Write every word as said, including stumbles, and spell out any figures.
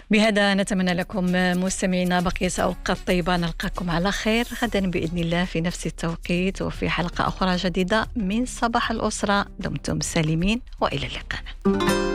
بهذا نتمنى لكم مستمعينا بقية أوقات طيبة، نلقاكم على خير غدا بإذن الله في نفس التوقيت وفي حلقة أخرى جديدة من صباح الأسرة. دمتم سالمين وإلى اللقاء.